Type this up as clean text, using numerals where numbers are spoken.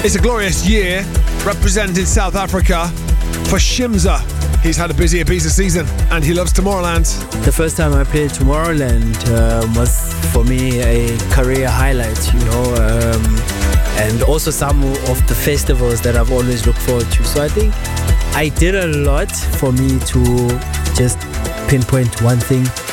It's a glorious year representing South Africa for Shimza. He's had a busy Ibiza season and he loves Tomorrowland. The first time I played Tomorrowland was for me a career highlight, and also some of the festivals that I've always looked forward to. So I think I did a lot for me to just pinpoint one thing.